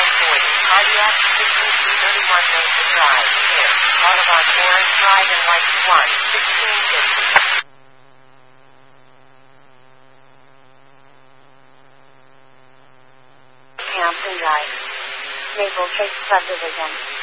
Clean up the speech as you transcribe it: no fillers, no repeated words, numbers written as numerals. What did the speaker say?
Cardiac 6231 Mesa Drive, here. Audubon Forest Drive and Lights 1, 1650. Hampton Drive. Maple Chase Subdivision.